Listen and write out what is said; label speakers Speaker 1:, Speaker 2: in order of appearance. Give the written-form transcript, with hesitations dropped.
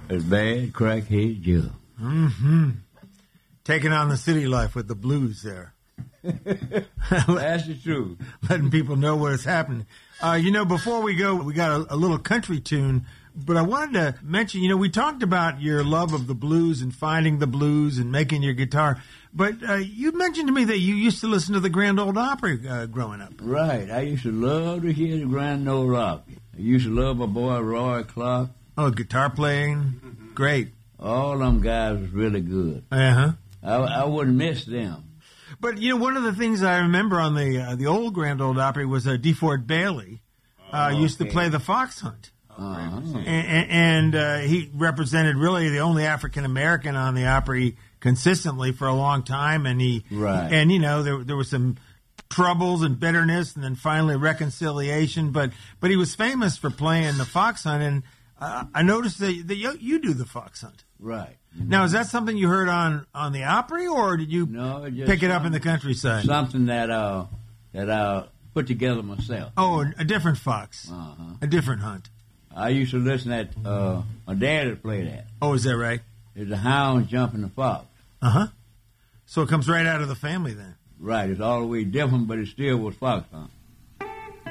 Speaker 1: As bad, crackhead Joe.
Speaker 2: Mm-hmm. Taking on the city life with the blues there.
Speaker 1: That's the truth.
Speaker 2: Letting people know what is happening. Before we go, we got a little country tune, but I wanted to mention, we talked about your love of the blues and finding the blues and making your guitar, but you mentioned to me that you used to listen to the Grand Ole Opry growing up.
Speaker 1: Right. I used to love to hear the Grand Ole Opry. I used to love my boy Roy Clark.
Speaker 2: Oh, guitar playing? Great.
Speaker 1: All them guys was really good.
Speaker 2: Uh-huh.
Speaker 1: I wouldn't miss them.
Speaker 2: But, one of the things I remember on the old Grand Ole Opry was DeFord Bailey used to play the fox hunt.
Speaker 1: Uh-huh.
Speaker 2: And he represented really the only African-American on the Opry consistently for a long time. And there was some troubles and bitterness and then finally reconciliation. But he was famous for playing the fox hunt. And I noticed that you do the fox hunt.
Speaker 1: Right.
Speaker 2: Now, is that something you heard on the Opry, or did you pick it up in the countryside?
Speaker 1: Something that I put together myself.
Speaker 2: Oh, a different fox.
Speaker 1: Uh-huh.
Speaker 2: A different hunt.
Speaker 1: I used to listen at my dad would play that.
Speaker 2: Oh, is that right?
Speaker 1: It's a hound jumping the fox.
Speaker 2: So it comes right out of the family then.
Speaker 1: Right. It's all the way different, but it still was fox hunting.